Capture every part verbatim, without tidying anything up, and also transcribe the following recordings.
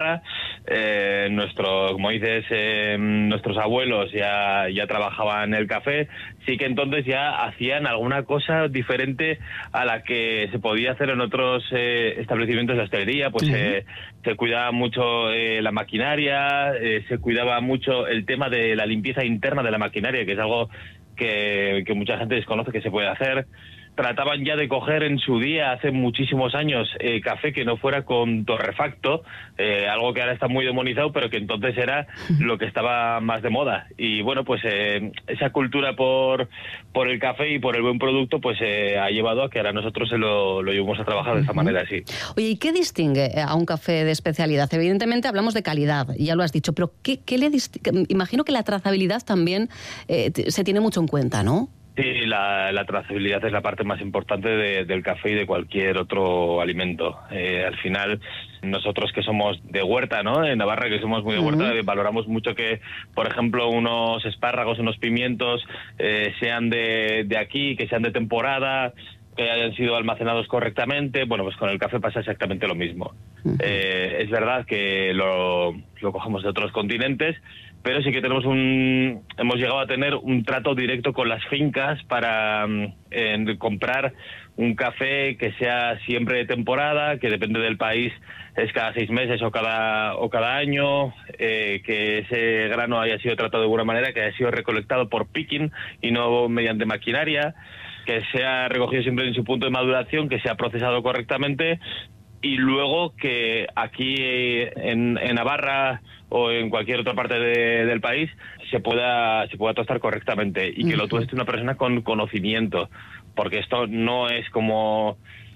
maquinaria. Eh, nuestro, como dices, eh, nuestros abuelos ya, ya trabajaban el café, sí que entonces ya hacían alguna cosa diferente a la que se podía hacer en otros eh, establecimientos de hostelería. Pues uh-huh. eh, se cuidaba mucho eh, la maquinaria, eh, se cuidaba mucho el tema de la limpieza interna de la maquinaria, que es algo que, que mucha gente desconoce que se puede hacer. Trataban ya de coger en su día, hace muchísimos años, eh, café que no fuera con torrefacto, eh, algo que ahora está muy demonizado, pero que entonces era lo que estaba más de moda. Y bueno, pues eh, esa cultura por por el café y por el buen producto, pues eh, ha llevado a que ahora nosotros se lo, lo llevamos a trabajar de esta uh-huh. manera, sí. Oye, ¿y qué distingue a un café de especialidad? Evidentemente hablamos de calidad, ya lo has dicho, pero ¿qué, qué le distingue? Imagino que la trazabilidad también eh, se tiene mucho en cuenta, ¿no? Sí, la, la trazabilidad es la parte más importante de, del café y de cualquier otro alimento. Eh, al final, nosotros que somos de huerta, ¿no? En Navarra, que somos muy de huerta, uh-huh. valoramos mucho que, por ejemplo, unos espárragos, unos pimientos eh, sean de, de aquí, que sean de temporada, que hayan sido almacenados correctamente. Bueno, pues con el café pasa exactamente lo mismo. Uh-huh. Eh, es verdad que lo, lo cogemos de otros continentes, pero sí que tenemos un hemos llegado a tener un trato directo con las fincas para eh, comprar un café que sea siempre de temporada, que depende del país es cada seis meses o cada o cada año, eh, que ese grano haya sido tratado de alguna manera, que haya sido recolectado por picking y no mediante maquinaria, que sea recogido siempre en su punto de maduración, que sea procesado correctamente, y luego que aquí en, en Navarra o en cualquier otra parte de, del país se pueda se pueda tostar correctamente y que uh-huh. lo tueste una persona con conocimiento, porque esto no es como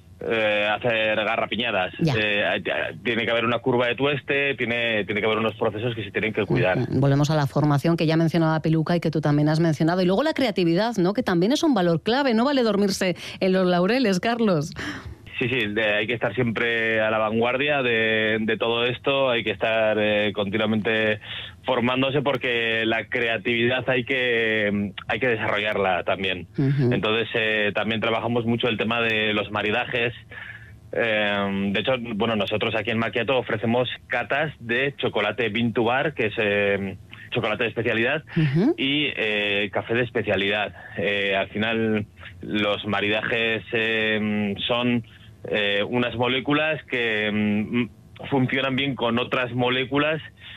eh, hacer garrapiñadas. Eh, tiene que haber una curva de tueste, tiene tiene que haber unos procesos que se tienen que cuidar. Uh-huh. Volvemos a la formación que ya mencionaba Piluca y que tú también has mencionado, y luego la creatividad, ¿no? Que también es un valor clave. No vale dormirse en los laureles, Carlos. Sí, sí, de, hay que estar siempre a la vanguardia de, de todo esto, hay que estar eh, continuamente formándose, porque la creatividad hay que hay que desarrollarla también. Uh-huh. Entonces eh, también trabajamos mucho el tema de los maridajes. Eh, de hecho, bueno, nosotros aquí en Macchiato ofrecemos catas de chocolate bean to bar, que es eh, chocolate de especialidad, uh-huh. y eh, café de especialidad. Eh, al final los maridajes eh, son Eh, unas moléculas que mm, funcionan bien con otras moléculas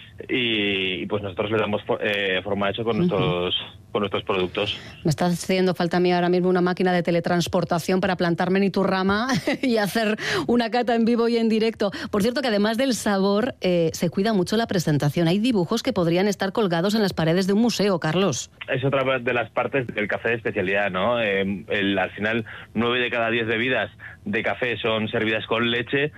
y, y pues nosotros le damos eh, forma hecha con nuestros con nuestros productos. Me está haciendo falta a mí ahora mismo una máquina de teletransportación para plantarme en Iturrama y hacer una cata en vivo y en directo. Por cierto, que además del sabor, eh, se cuida mucho la presentación. Hay dibujos que podrían estar colgados en las paredes de un museo, Carlos. Es otra de las partes del café de especialidad, ¿no? Eh, el, al final, nueve de cada diez bebidas de café son servidas con leche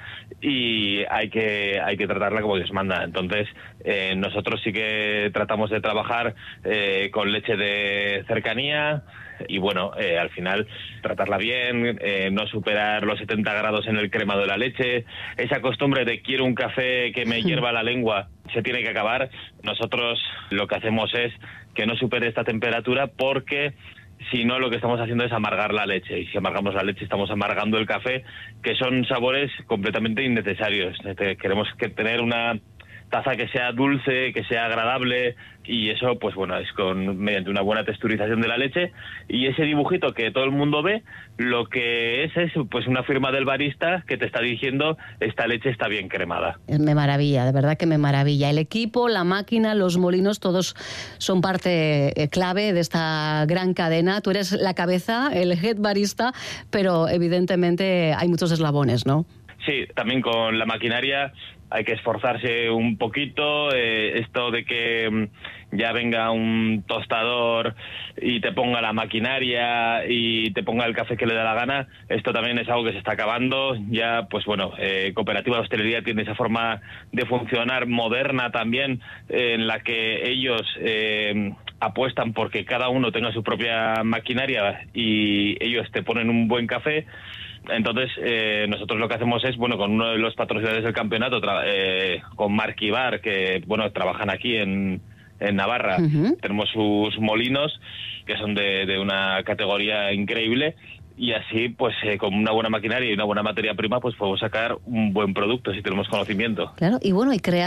y hay que hay que tratarla como Dios manda. Entonces, eh, nosotros sí que tratamos de trabajar eh, con leche de cercanía y, bueno, eh, al final tratarla bien, eh, no superar los setenta grados en el cremado de la leche. Esa costumbre de quiero un café que me hierva la lengua se tiene que acabar. Nosotros lo que hacemos es que no supere esta temperatura, porque si no, lo que estamos haciendo es amargar la leche, y si amargamos la leche estamos amargando el café, que son sabores completamente innecesarios. Queremos que tener una taza que sea dulce, que sea agradable, y eso, pues bueno, es con mediante una buena texturización de la leche. Y ese dibujito que todo el mundo ve, lo que es es pues una firma del barista que te está diciendo esta leche está bien cremada. Me maravilla, de verdad que me maravilla. El equipo, la máquina, los molinos, todos son parte clave de esta gran cadena. Tú eres la cabeza, el head barista, pero evidentemente hay muchos eslabones, ¿no? Sí, también con la maquinaria hay que esforzarse un poquito. Eh, esto de que mm, ya venga un tostador y te ponga la maquinaria y te ponga el café que le da la gana, esto también es algo que se está acabando. Ya, pues bueno, eh, Cooperativa de Hostelería tiene esa forma de funcionar moderna también, eh, en la que ellos eh, apuestan porque cada uno tenga su propia maquinaria y ellos te ponen un buen café. Entonces, eh, nosotros lo que hacemos es, bueno, con uno de los patrocinadores del campeonato, tra- eh, con Marc Bar, que, bueno, trabajan aquí en, en Navarra. Uh-huh. Tenemos sus molinos, que son de, de una categoría increíble, y así, pues, eh, con una buena maquinaria y una buena materia prima, pues podemos sacar un buen producto si tenemos conocimiento. Claro, y bueno, y crear